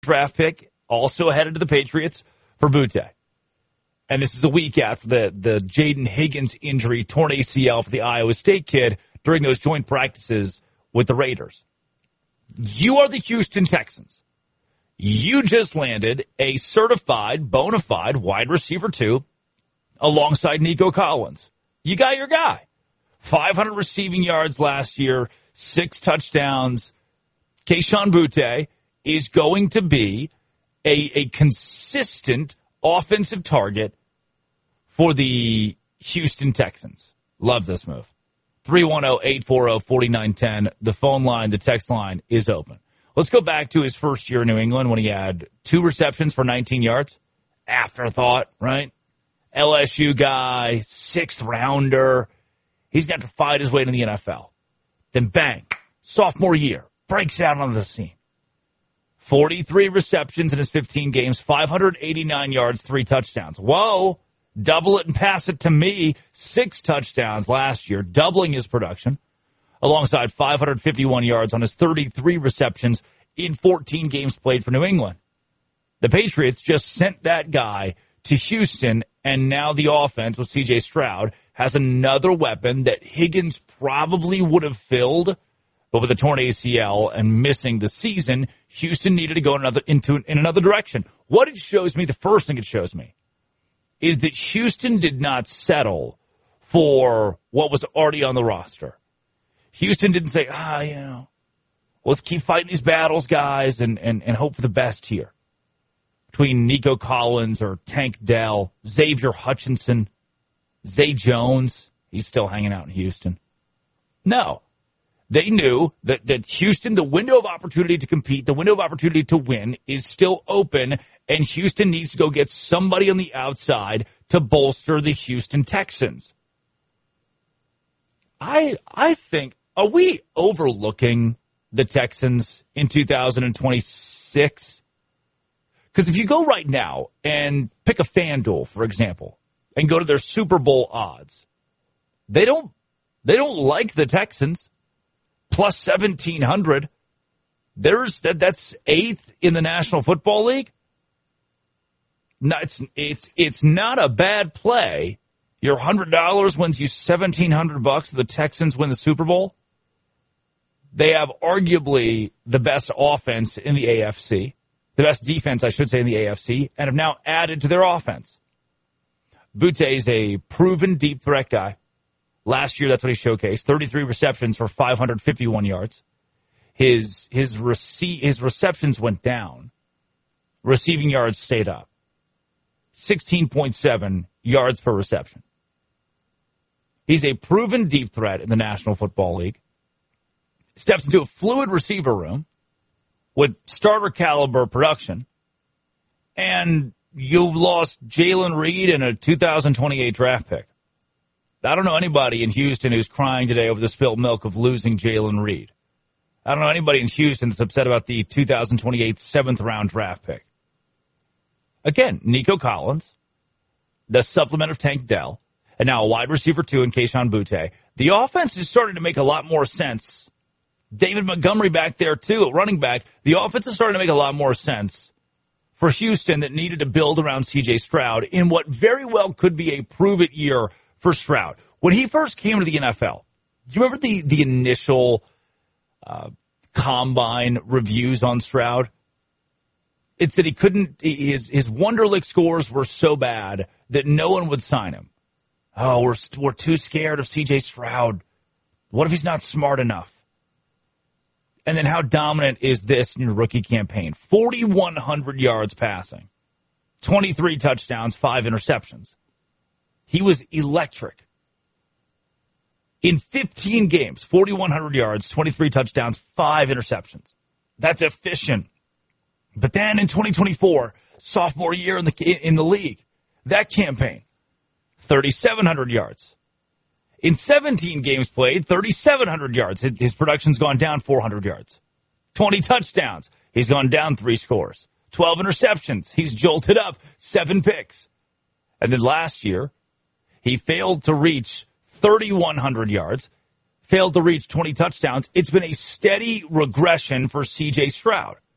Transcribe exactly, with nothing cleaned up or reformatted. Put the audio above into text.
draft pick, also headed to the Patriots for Butte. And this is a week after the, the Jaden Higgins injury, torn A C L for the Iowa State kid during those joint practices with the Raiders. You are the Houston Texans. You just landed a certified, bona fide wide receiver two alongside Nico Collins. You got your guy. five hundred receiving yards last year, six touchdowns. Kayshon Boutte is going to be a, a consistent offensive target for the Houston Texans. Love this move. three one zero, eight four zero, four nine one zero. The phone line, the text line is open. Let's go back to his first year in New England when he had two receptions for nineteen yards. Afterthought, right? L S U guy, sixth rounder. He's got to fight his way to the N F L. Then bang, sophomore year, breaks out onto the scene. forty-three receptions in his fifteen games, five hundred eighty-nine yards, three touchdowns. Whoa, double it and pass it to me. Six touchdowns last year, doubling his production, alongside five hundred fifty-one yards on his thirty-three receptions in fourteen games played for New England. The Patriots just sent that guy to Houston, and now the offense with C J Stroud has another weapon that Higgins probably would have filled, but with a torn A C L and missing the season, Houston needed to go another into in another direction. What it shows me, the first thing it shows me, is that Houston did not settle for what was already on the roster. Houston didn't say, ah, you know, let's keep fighting these battles, guys, and, and, and hope for the best here. Between Nico Collins or Tank Dell, Xavier Hutchinson, Zay Jones, he's still hanging out in Houston. No. They knew that, that Houston, the window of opportunity to compete, the window of opportunity to win is still open, and Houston needs to go get somebody on the outside to bolster the Houston Texans. I I think, are we overlooking the Texans in two thousand twenty-six? Because if you go right now and pick a FanDuel, for example, and go to their Super Bowl odds, they don't they don't like the Texans. Plus seventeen hundred. There's that that's eighth in the National Football League. No, it's it's it's not a bad play. Your one hundred dollars wins you seventeen hundred bucks. The Texans win the Super Bowl. They have arguably the best offense in the A F C. The best defense, I should say, in the A F C, and have now added to their offense. Butte is a proven deep threat guy. Last year, that's what he showcased. thirty-three receptions for five hundred fifty-one yards. His his rece- his receptions went down. Receiving yards stayed up. sixteen point seven yards per reception. He's a proven deep threat in the National Football League. Steps into a fluid receiver room with starter caliber production. And you lost Jalen Reed in a two thousand twenty-eight draft pick. I don't know anybody in Houston who's crying today over the spilled milk of losing Jalen Reed. I don't know anybody in Houston that's upset about the two thousand twenty-eight seventh round draft pick. Again, Nico Collins, the supplement of Tank Dell, and now a wide receiver two in Kayshon Boutte. The offense is starting to make a lot more sense. David Montgomery back there, too, at running back. The offense is starting to make a lot more sense for Houston that needed to build around C J Stroud in what very well could be a prove-it year for Stroud. When he first came to the N F L, do you remember the, the initial uh, combine reviews on Stroud? It said he couldn't, his, his Wonderlic scores were so bad that no one would sign him. Oh, we're, we're too scared of C J Stroud. What if he's not smart enough? And then how dominant is this in your rookie campaign? forty-one hundred yards passing, twenty-three touchdowns, five interceptions. He was electric. In fifteen games, forty-one hundred yards, twenty-three touchdowns, five interceptions. That's efficient. But then in twenty twenty-four, sophomore year in the in the league, that campaign, thirty-seven hundred yards. In seventeen games played, thirty-seven hundred yards. His, his production's gone down four hundred yards. twenty touchdowns. He's gone down three scores. twelve interceptions. He's jolted up seven picks. And then last year, he failed to reach thirty-one hundred yards, failed to reach twenty touchdowns. It's been a steady regression for C J Stroud.